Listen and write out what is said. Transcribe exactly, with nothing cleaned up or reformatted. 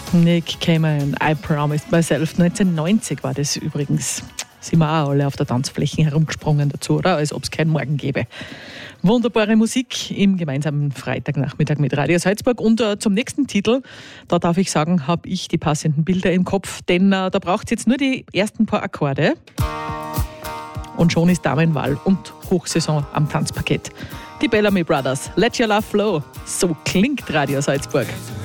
Nick Cayman, I Promised Myself. neunzehnhundertneunzig war das übrigens. Sind wir auch alle auf der Tanzfläche herumgesprungen dazu, oder? Als ob es keinen Morgen gäbe. Wunderbare Musik im gemeinsamen Freitagnachmittag mit Radio Salzburg. Und äh, zum nächsten Titel, da darf ich sagen, habe ich die passenden Bilder im Kopf, denn äh, da braucht es jetzt nur die ersten paar Akkorde. Und schon ist Damenwahl und Hochsaison am Tanzparkett. Die Bellamy Brothers, Let Your Love Flow. So klingt Radio Salzburg.